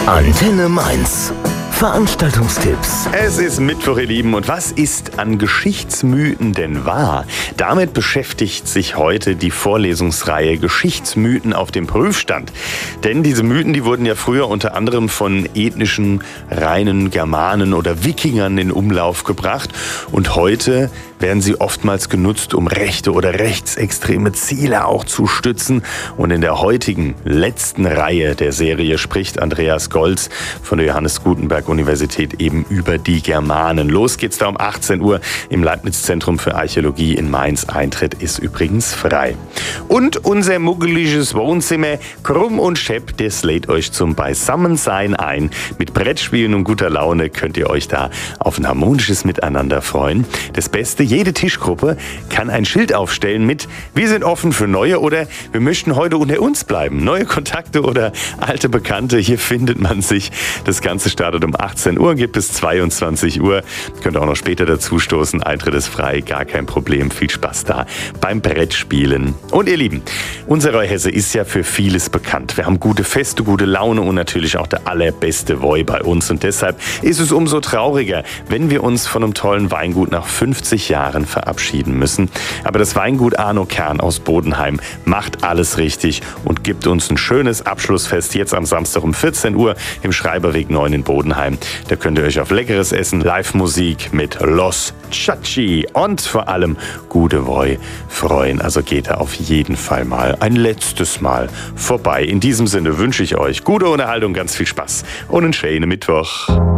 Antenne Mainz. Veranstaltungstipps. Es ist Mittwoch, ihr Lieben. Und was ist an Geschichtsmythen denn wahr? Damit beschäftigt sich heute die Vorlesungsreihe Geschichtsmythen auf dem Prüfstand. Denn diese Mythen, die wurden ja früher unter anderem von ethnischen, reinen Germanen oder Wikingern in Umlauf gebracht. Und heute werden sie oftmals genutzt, um rechte oder rechtsextreme Ziele auch zu stützen. Und in der heutigen, letzten Reihe der Serie spricht Andreas Golz von der Johannes Gutenberg Universität eben über die Germanen. Los geht's da um 18 Uhr im Leibniz-Zentrum für Archäologie in Mainz. Eintritt ist übrigens frei. Und unser muggeliges Wohnzimmer, Krumm und Schepp, das lädt euch zum Beisammensein ein. Mit Brettspielen und guter Laune könnt ihr euch da auf ein harmonisches Miteinander freuen. Das Beste, jede Tischgruppe kann ein Schild aufstellen mit "Wir sind offen für Neue" oder "Wir möchten heute unter uns bleiben". Neue Kontakte oder alte Bekannte, hier findet man sich. Das Ganze startet um 18 Uhr, gibt es 22 Uhr. Könnt auch noch später dazu stoßen. Eintritt ist frei, gar kein Problem. Viel Spaß da beim Brettspielen. Und ihr Lieben, unsere Hesse ist ja für vieles bekannt. Wir haben gute Feste, gute Laune und natürlich auch der allerbeste Woi bei uns. Und deshalb ist es umso trauriger, wenn wir uns von einem tollen Weingut nach 50 Jahren verabschieden müssen. Aber das Weingut Arno Kern aus Bodenheim macht alles richtig und gibt uns ein schönes Abschlussfest jetzt am Samstag um 14 Uhr im Schreiberweg 9 in Bodenheim. Da könnt ihr euch auf leckeres Essen, Live-Musik mit Los Chachi und vor allem gute Woi freuen. Also geht da auf jeden Fall mal ein letztes Mal vorbei. In diesem Sinne wünsche ich euch gute Unterhaltung, ganz viel Spaß und einen schönen Mittwoch.